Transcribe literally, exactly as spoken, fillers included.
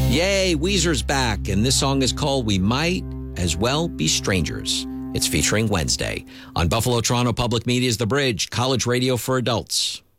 Yay, Weezer's back, and this song is called We Might As Well Be Strangers. It's featuring Wednesday on Buffalo Toronto Public Media's The Bridge, college radio for adults.